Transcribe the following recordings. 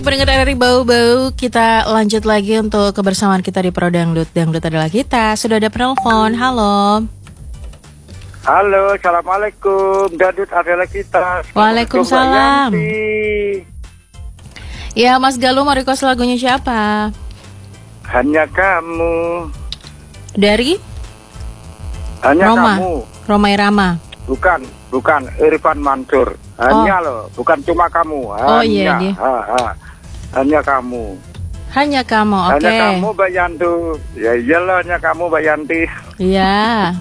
Pendengar dari Bau-Bau, kita lanjut lagi untuk kebersamaan kita di Pro Dangdut. Dangdut adalah kita. Sudah ada penelpon. Halo. Halo, assalamualaikum. Dangdut adalah kita. Waalaikumsalam. Ya, Mas Galuh mau request lagunya siapa? Hanya kamu. Dari? Hanya Roma. kamu. Roma Irama. Bukan Irfan Mansur. Hanya loh, bukan cuma kamu. Hanya, oh iya dia. Hanya kamu. Hanya kamu, oke. Hanya kamu, Mbak Yanti. Ya iyalah, hanya kamu, Mbak Yanti. Iya.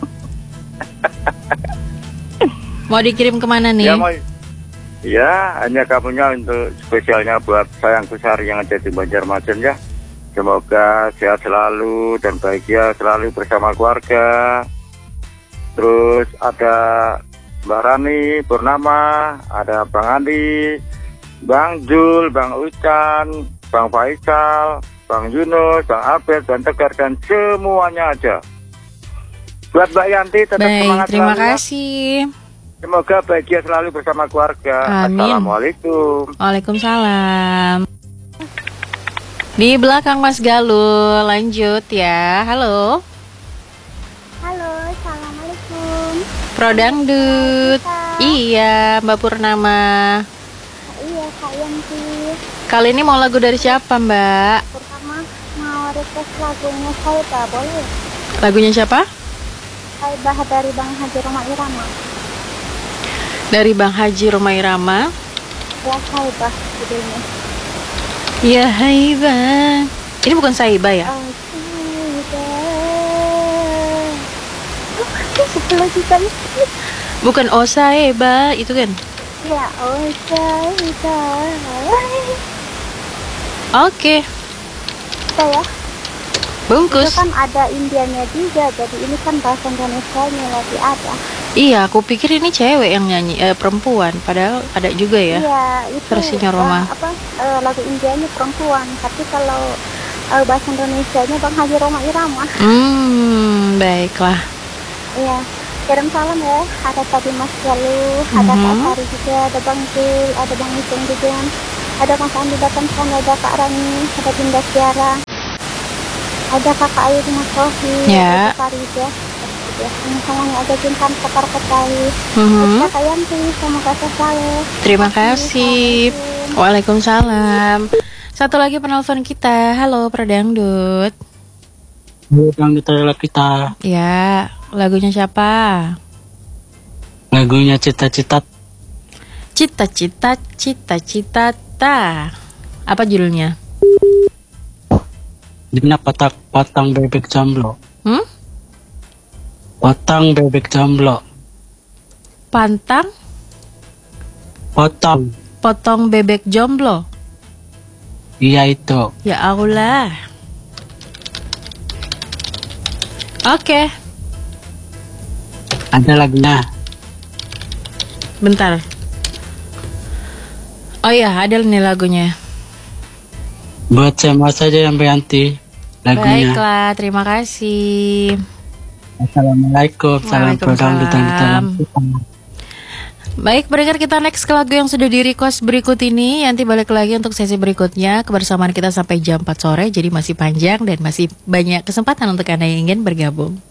Mau dikirim kemana nih? Ya, hanya kamunya untuk spesialnya buat sayang besar yang ada di Banjarmasin ya. Semoga sehat selalu dan bahagia selalu bersama keluarga. Terus ada Mbak Rani Purnama, ada Bang Andi, Bang Jul, Bang Ucan, Bang Faisal, Bang Yunus, Bang Abed, Bang Tegar, dan semuanya aja. Buat Mbak Yanti tetap semangat. Terima kasih. Semoga bahagia selalu bersama keluarga. Amin. Assalamualaikum. Waalaikumsalam. Di belakang Mas Galuh, lanjut ya. Halo. Halo, assalamualaikum. Pro Dangdut. Iya, Mbak Purnama. Iya, Kak Yanti. Kali ini mau lagu dari siapa, Mbak? Pertama mau request lagunya Saibah, boleh? Lagunya siapa? Saibah dari Bang Haji Roma Irama. Dari Bang Haji Roma Irama. Ya, Saibah judulnya. Ya Haibah. Ini bukan Saibah ya? Oh, Saibah. Sebelah kita. Bukan Oh Saibah, itu kan? Ya, oh Saibah. Oke. Saya. Bungkus. Itu kan ada Indianya juga, jadi ini kan bahasa Indonesia-nya lagi ada. Iya, aku pikir ini cewek yang nyanyi, perempuan. Padahal ada juga ya. Iya, itu versinya Roma. Lagu Indianya perempuan, tapi kalau bahasa Indonesianya Bang Haji Roma Irama. Baiklah. Iya, kirim salam ya. Ada tadi Mas Galuh, ada Kak Sari juga, ada Bang Jul, ada Bang Iseng juga, ada Mas Andi datang sana, ada Kak Rani, ada Dinda Tiara, ada Kakak Ayu Mas Sofi, Ya. ada Farida. Semuanya ada Jintan Sekar Ketawi. Kak Yanti, semoga selalu. Terima kasih. Waalaikumsalam. Satu lagi penelpon kita. Halo, Pro Dangdut. Dangdut adalah kita. Ya, lagunya siapa? Lagunya Cita-Cita. Cita-cita, cita-cita ta. Apa judulnya? Dimana patang bebek jomblo. Potong bebek jomblo. Pantang? Potong bebek jomblo. Iya itu. Ya Allah. Oke. Ada lagunya. Bentar. Oh iya, ada nih lagunya. Buat semua saja yang Yanti lagunya. Baiklah, terima kasih. Assalamualaikum. Salam Pro Dangdut. Baik, pendengar, kita next ke lagu yang sudah di request berikut ini. Nanti balik lagi untuk sesi berikutnya. Kebersamaan kita sampai jam 4 sore, jadi masih panjang dan masih banyak kesempatan untuk Anda yang ingin bergabung.